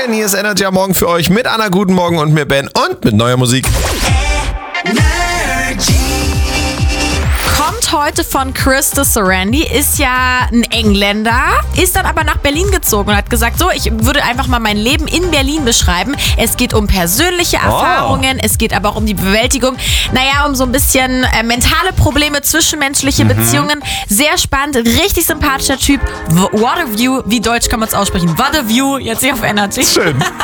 Morgen. Hier ist Energy am Morgen für euch mit Anna, guten Morgen und mir Ben und mit neuer Musik. Kommt heute von Chris de Sarandi, ist ja ein Engländer, ist dann aber nach Berlin gezogen und hat gesagt, so, ich würde einfach mal mein Leben in Berlin beschreiben. Es geht um persönliche Erfahrungen, es geht aber auch um die Bewältigung, um so ein bisschen mentale Probleme, zwischenmenschliche Beziehungen. Sehr spannend, richtig sympathischer Typ. What a View, wie deutsch kann man es aussprechen? What a View, jetzt hier auf Energy. Schön.